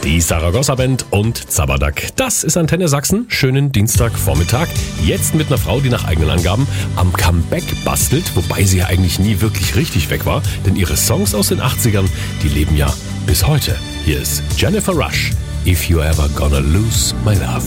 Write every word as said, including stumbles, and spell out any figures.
Die Saragossa Band und Zabadak. Das ist Antenne Sachsen. Schönen Dienstagvormittag. Jetzt mit einer Frau, die nach eigenen Angaben am Comeback bastelt, wobei sie ja eigentlich nie wirklich richtig weg war, denn ihre Songs aus den achtzigern, die leben ja bis heute. Hier ist Jennifer Rush. If You Ever Gonna Lose My Love.